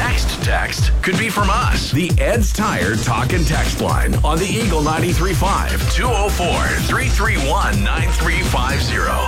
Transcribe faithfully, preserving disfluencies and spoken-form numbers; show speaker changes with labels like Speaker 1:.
Speaker 1: next text could be from us. The Ed's Tire Talk and Text line on the Eagle ninety-three point five, two oh four, three three one, nine three five zero.